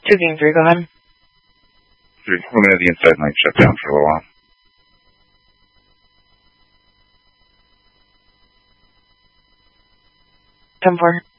2 Game 3, go ahead. 3, we're going to have the inside light shut down for a little while. Ten 4.